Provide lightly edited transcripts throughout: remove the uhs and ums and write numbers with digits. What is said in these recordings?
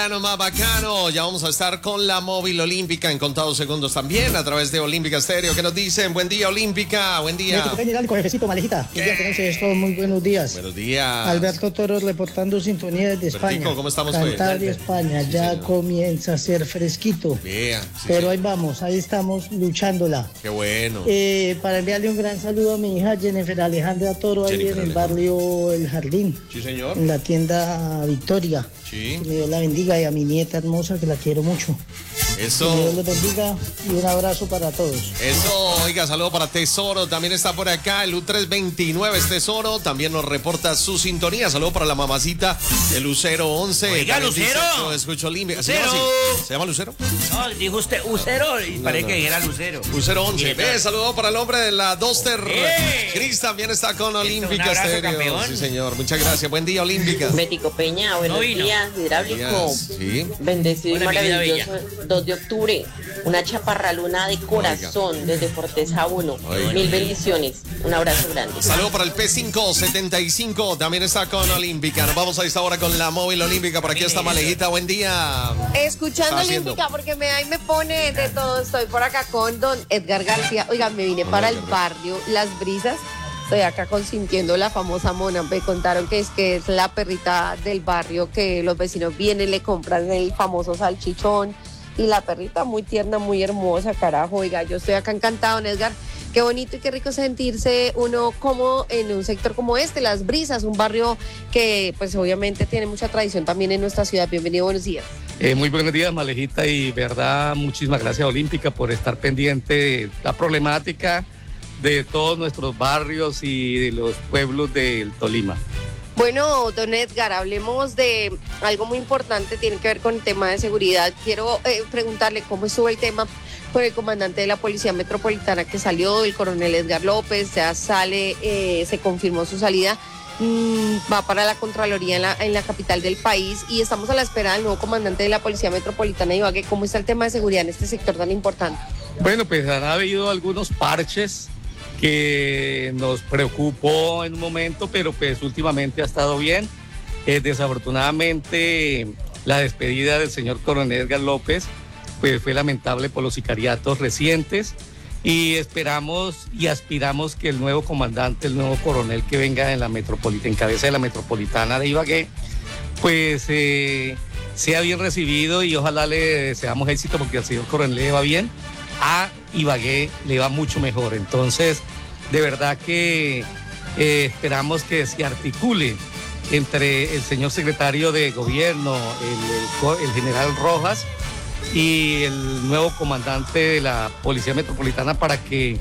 Más bacano, ya vamos a estar con la móvil olímpica en contados segundos también a través de Olímpica Stereo. ¿Qué nos dicen? Buen día, Olímpica, buen día. Dale con jefecito, Malejita. Todos muy buenos días. Buenos días. Alberto Toro reportando sintonía desde España. ¿Cómo estamos? Cantabria, España, ya comienza a ser fresquito. Bien, pero ahí vamos, ahí estamos luchándola. Qué bueno. Para enviarle un gran saludo a mi hija Jennifer Alejandra Toro, ahí en el barrio El Jardín. Sí, señor. En la tienda Victoria. Sí. Que Dios la bendiga, y a mi nieta hermosa que la quiero mucho. Eso. Que Dios los bendiga y un abrazo para todos. Eso, oiga, saludo para Tesoro, también está por acá, el U329 es Tesoro, también nos reporta su sintonía, saludo para la mamacita, el Lucero 11. Oiga, Lucero. Escucho Olímpica. Lucero. ¿Se llama Lucero? No, dijo usted Lucero y parece que era Lucero. Lucero 11. Saludo para el hombre de la Doster. Cris también está con Olímpica Stereo. Sí, señor, muchas gracias. Buen día, Olímpica. Bético Peña, buenos días, hidráulico. Sí. Bendecido y Hola, maravilloso 2 de octubre. Una chaparraluna de corazón desde Forteza 1. Mil bendiciones. Un abrazo grande. Saludo para el P575. También está con Olímpica. Nos vamos a esta hora con la móvil olímpica. Por aquí está Malejita. Buen día. Escuchando Olímpica porque me pone de todo. Estoy por acá con don Edgar García. Oiga, me vine para el barrio Las Brisas. Estoy acá consintiendo la famosa mona. Me contaron que es la perrita del barrio, que los vecinos vienen, le compran el famoso salchichón. Y la perrita muy tierna, muy hermosa, carajo. Oiga, yo estoy acá encantado, Edgar. Qué bonito y qué rico sentirse uno como en un sector como este, Las Brisas, un barrio que pues obviamente tiene mucha tradición también en nuestra ciudad. Bienvenido, buenos días. Muy buenos días, Malejita, y verdad, muchísimas gracias, Olímpica, por estar pendiente de la problemática de todos nuestros barrios y de los pueblos del Tolima. Bueno, don Edgar, hablemos de algo muy importante, tiene que ver con el tema de seguridad. Quiero preguntarle cómo estuvo el tema con el comandante de la Policía Metropolitana que salió, el coronel Edgar López, ya sale, se confirmó su salida, va para la Contraloría en la capital del país y estamos a la espera del nuevo comandante de la Policía Metropolitana de Ibagué. ¿Cómo está el tema de seguridad en este sector tan importante? Bueno, pues han habido algunos parches que nos preocupó en un momento, pero pues últimamente ha estado bien. Desafortunadamente la despedida del señor coronel Edgar López pues fue lamentable por los sicariatos recientes y esperamos y aspiramos que el nuevo comandante, el nuevo coronel que venga en cabeza de la metropolitana de Ibagué, pues sea bien recibido y ojalá le deseamos éxito porque al señor coronel le va bien. A Ibagué le va mucho mejor. Entonces, de verdad que esperamos que se articule entre el señor secretario de gobierno, el general Rojas, y el nuevo comandante de la Policía Metropolitana para que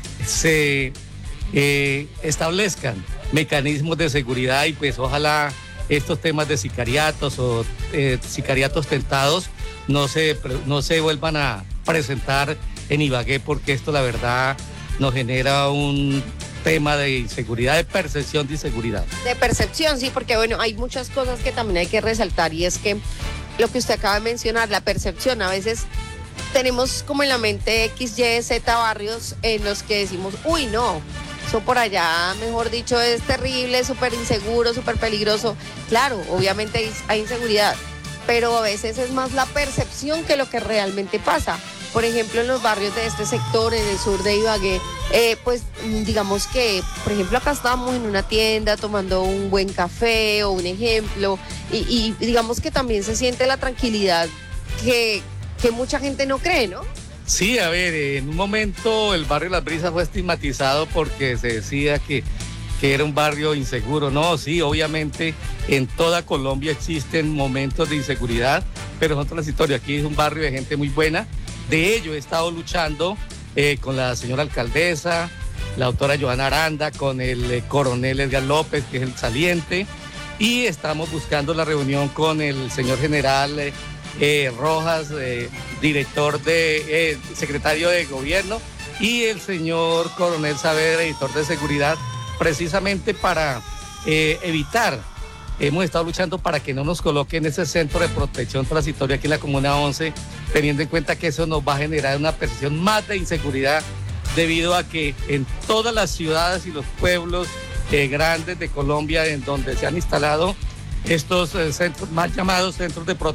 se establezcan mecanismos de seguridad y pues ojalá estos temas de sicariatos o sicariatos tentados no se vuelvan a presentar en Ibagué, porque esto la verdad nos genera un tema de inseguridad, de percepción de inseguridad. De percepción, sí, porque bueno, hay muchas cosas que también hay que resaltar y es que lo que usted acaba de mencionar, la percepción, a veces tenemos como en la mente X, Y, Z barrios en los que decimos, uy, no, eso por allá, mejor dicho, es terrible, súper inseguro, súper peligroso. Claro, obviamente hay inseguridad, pero a veces es más la percepción que lo que realmente pasa. Por ejemplo, en los barrios de este sector, en el sur de Ibagué, pues digamos que, por ejemplo, acá estábamos en una tienda tomando un buen café o un ejemplo, y digamos que también se siente la tranquilidad que mucha gente no cree, ¿no? Sí, a ver, en un momento el barrio Las Brisas fue estigmatizado porque se decía que era un barrio inseguro. No, sí, obviamente en toda Colombia existen momentos de inseguridad, pero son otras historias. Aquí es un barrio de gente muy buena. De ello he estado luchando con la señora alcaldesa, la doctora Joana Aranda, con el coronel Edgar López, que es el saliente, y estamos buscando la reunión con el señor general Rojas, director secretario de gobierno, y el señor coronel Saavedra, editor de seguridad, precisamente para evitar. Hemos estado luchando para que no nos coloquen ese centro de protección transitoria aquí en la Comuna 11, teniendo en cuenta que eso nos va a generar una percepción más de inseguridad, debido a que en todas las ciudades y los pueblos grandes de Colombia, en donde se han instalado estos centros, más llamados centros de protección